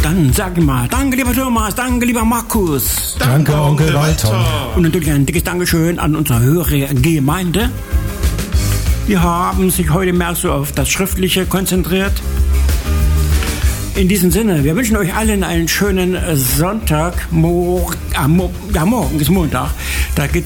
Dann sag ich mal, danke lieber Thomas, danke lieber Markus. Danke Onkel Walter. Und natürlich ein dickes Dankeschön an unsere höhere Gemeinde. Die haben sich heute mehr so auf das Schriftliche konzentriert. In diesem Sinne, wir wünschen euch allen einen schönen Sonntag. Morgen ist Montag. Da geht